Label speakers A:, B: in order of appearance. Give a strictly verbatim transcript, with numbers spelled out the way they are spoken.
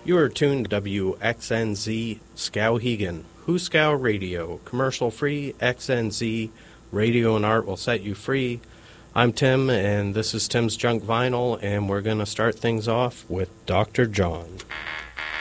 A: You are tuned to W X N Z Skowhegan, Huskow Radio, commercial-free X N Z Radio and Art will set you free. I'm Tim, and this is Tim's Junk Vinyl, and we're going to start things off with Doctor John.